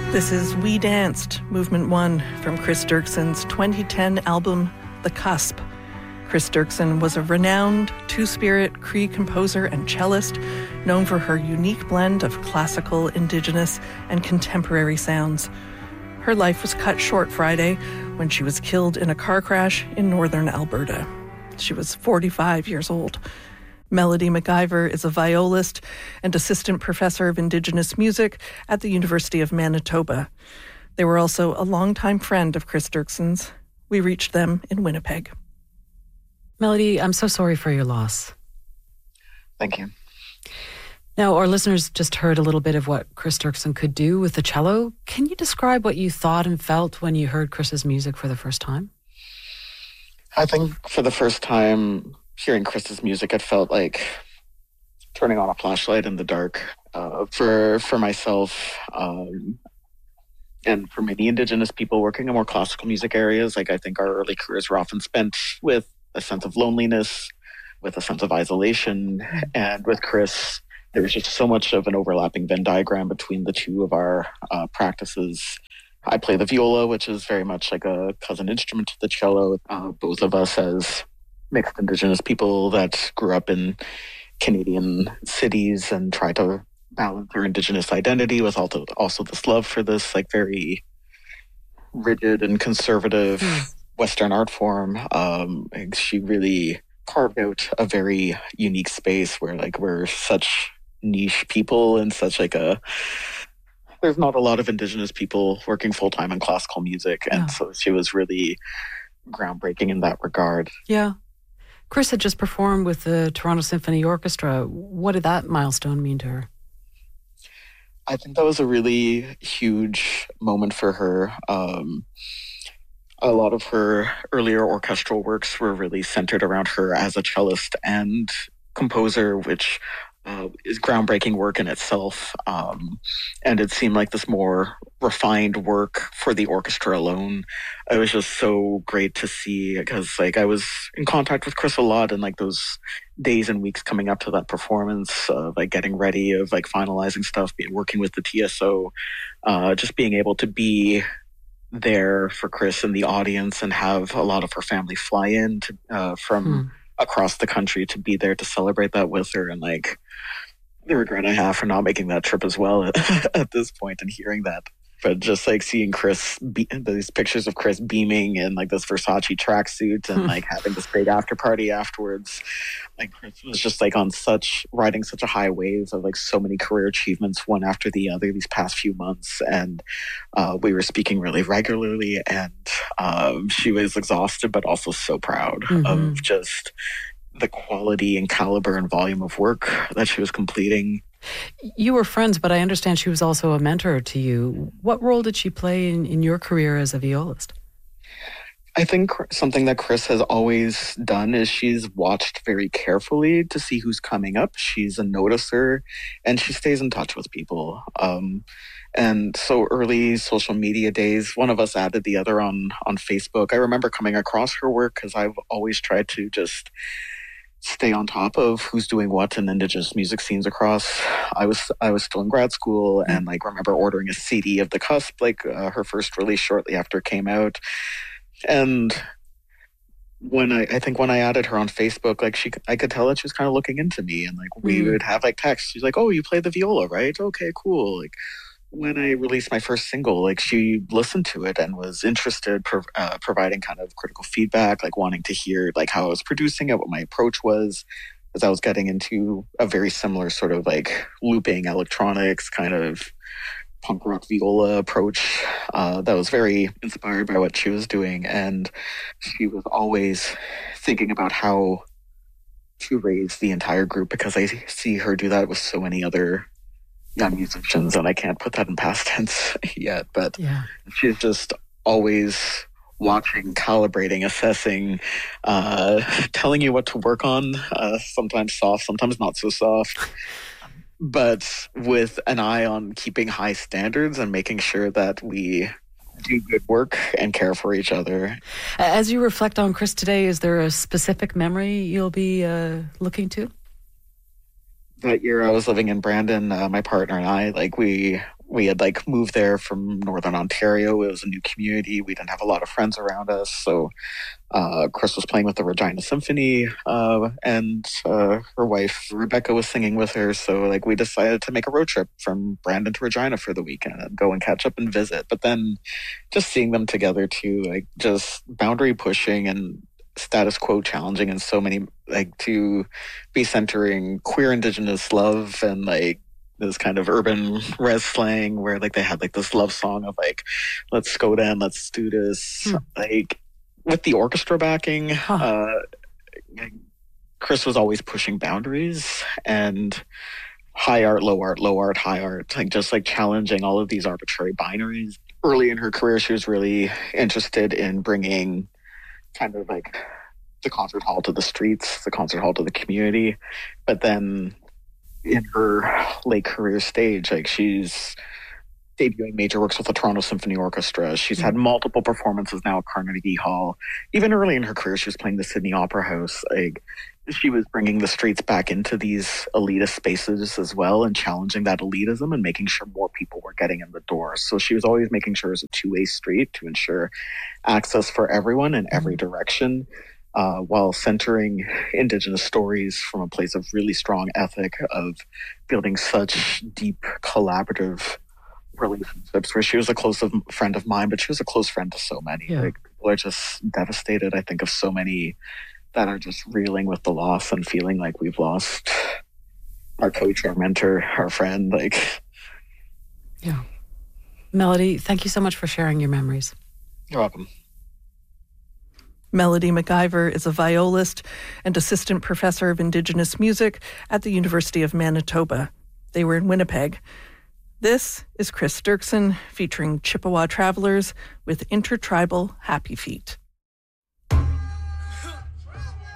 This is We Danced, Movement 1, from Chris Dirkson's 2010 album, The Cusp. Chris Dirkson was a renowned two-spirit Cree composer and cellist, known for her unique blend of classical, indigenous, and contemporary sounds. Her life was cut short Friday when she was killed in a car crash in northern Alberta. She was 45 years old. Melody MacIver is a violist and assistant professor of Indigenous music at the University of Manitoba. They were also a longtime friend of Chris Dirkson's. We reached them in Winnipeg. Melody, I'm so sorry for your loss. Thank you. Now, our listeners just heard a little bit of what Chris Dirkson could do with the cello. Can you describe what you thought and felt when you heard Chris's music for the first time? I think for the first time hearing Chris's music, it felt like turning on a flashlight in the dark. For myself, and for many Indigenous people working in more classical music areas, like I think our early careers were often spent with a sense of loneliness, with a sense of isolation. And with Chris, there was just so much of an overlapping Venn diagram between the two of our practices. I play the viola, which is very much like a cousin instrument to the cello. Both of us as mixed Indigenous people that grew up in Canadian cities and try to balance their Indigenous identity with also this love for this like very rigid and conservative Western art form. She really carved out a very unique space where like we're such niche people and such like there's not a lot of Indigenous people working full-time in classical music. And so she was really groundbreaking in that regard. Yeah. Chris had just performed with the Toronto Symphony Orchestra. What did that milestone mean to her? I think that was a really huge moment for her. A lot of her earlier orchestral works were really centered around her as a cellist and composer, which is groundbreaking work in itself. And it seemed like this more refined work for the orchestra alone. It was just so great to see because like I was in contact with Chris a lot in like those days and weeks coming up to that performance, like getting ready, of like finalizing stuff, working with the TSO, just being able to be there for Chris in the audience and have a lot of her family fly in from across the country to be there to celebrate that with her. And like the regret I have for not making that trip as well at this point and hearing that. But just like seeing Chris, these pictures of Chris beaming in like this Versace tracksuit and like having this big after party afterwards, like Chris was just like riding such a high wave of like so many career achievements, one after the other these past few months. And we were speaking really regularly, and she was exhausted, but also so proud of just the quality and caliber and volume of work that she was completing. You were friends, but I understand she was also a mentor to you. What role did she play in your career as a violist? I think something that Chris has always done is she's watched very carefully to see who's coming up. She's a noticer, and she stays in touch with people. And so early social media days, one of us added the other on Facebook. I remember coming across her work because I've always tried to just stay on top of who's doing what in Indigenous music scenes across. I was still in grad school, and like remember ordering a CD of The Cusp, like her first release shortly after it came out. And when I think when I added her on Facebook, like I could tell that she was kind of looking into me, and like we would have like texts. She's like, "Oh, you play the viola, right? Okay, cool." Like when I released my first single, like she listened to it and was interested, providing kind of critical feedback, like wanting to hear like how I was producing it, what my approach was, as I was getting into a very similar sort of like looping electronics kind of punk rock viola approach that was very inspired by what she was doing. And she was always thinking about how to raise the entire group, because I see her do that with so many other young musicians, and I can't put that in past tense yet, but she's just always watching, calibrating, assessing, telling you what to work on, sometimes soft, sometimes not so soft, but with an eye on keeping high standards and making sure that we do good work and care for each other. As you reflect on Chris today, is there a specific memory you'll be looking to? That year I was living in Brandon, my partner and I, like we We had like moved there from Northern Ontario. It was a new community. We didn't have a lot of friends around us. So Chris was playing with the Regina Symphony, and her wife Rebecca was singing with her. So like we decided to make a road trip from Brandon to Regina for the weekend and go and catch up and visit. But then just seeing them together too, like just boundary pushing and status quo challenging in so many, like to be centering queer Indigenous love and like this kind of urban res slang where like they had like this love song of like, let's go down, let's do this. Like with the orchestra backing, Chris was always pushing boundaries and high art, low art, low art, high art, like just like challenging all of these arbitrary binaries. Early in her career, she was really interested in bringing kind of like the concert hall to the streets, the concert hall to the community. But then in her late career stage, like she's debuting major works with the Toronto Symphony Orchestra. She's had multiple performances now at Carnegie Hall. Even early in her career, she was playing the Sydney Opera House. Like she was bringing the streets back into these elitist spaces as well and challenging that elitism and making sure more people were getting in the door. So she was always making sure it was a two-way street to ensure access for everyone in every direction, while centering Indigenous stories from a place of really strong ethic of building such deep collaborative relationships where she was a close friend of mine, but she was a close friend to so many. Like people are just devastated, I think, of so many that are just reeling with the loss and feeling like we've lost our coach, our mentor, our friend. Like, yeah. Melody, thank you so much for sharing your memories. You're welcome. Melody MacIver is a violist and assistant professor of Indigenous music at the University of Manitoba. They were in Winnipeg. This is Chris Dirksen featuring Chippewa Travelers with Intertribal Happy Feet.